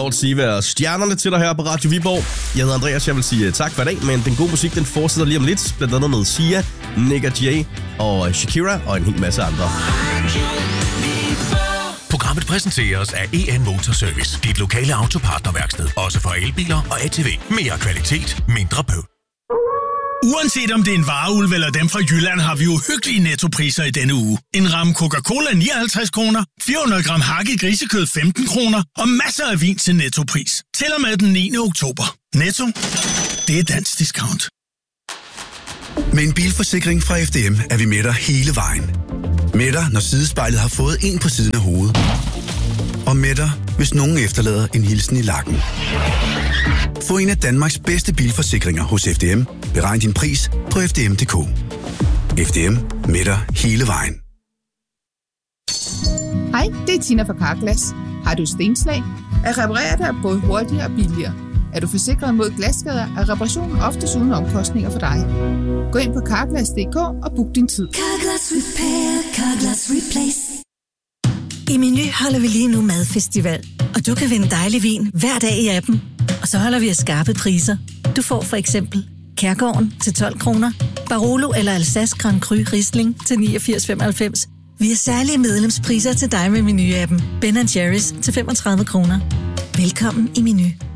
Lord Siva og stjernerne til dig her på Radio Viborg. Jeg hedder Andreas, jeg vil sige tak for i dag, men den gode musik, den fortsætter lige om lidt, blandt andet med Sia, Nick og Jay og Shakira og en hel masse andre. Programmet præsenteres af EN Motorservice, dit lokale autopartnerværksted, også for elbiler og ATV. Mere kvalitet, mindre bøv. Uanset om det er en vareulv eller dem fra Jylland, har vi jo hyggelige nettopriser i denne uge. En ramme Coca-Cola 59 kroner, 400 gram hakket grisekød 15 kroner og masser af vin til nettopris. Til og med den 9. oktober. Netto, det er dansk discount. Med en bilforsikring fra FDM er vi med dig hele vejen. Med dig, når sidespejlet har fået en på siden af hovedet. Og med dig, hvis nogen efterlader en hilsen i lakken. Få en af Danmarks bedste bilforsikringer hos FDM. Beregn din pris på FDM.dk. FDM med dig hele vejen. Hej, det er Tina fra Carglass. Har du stenslag? At reparere det er både hurtigere og billigere. Er du forsikret mod glasskader, er reparationen oftest uden omkostninger for dig. Gå ind på Carglass.dk og book din tid. Carglass Repair, Carglass Replace. I Meny holder vi lige nu madfestival, og du kan vinde dejlig vin hver dag i appen. Og så holder vi af skarpe priser. Du får for eksempel Kærgården til 12 kroner, Barolo eller Alsace Grand Cru Riesling til 89,95. Vi har særlige medlemspriser til dig med Meny-appen. Ben & Jerry's til 35 kroner. Velkommen i Meny.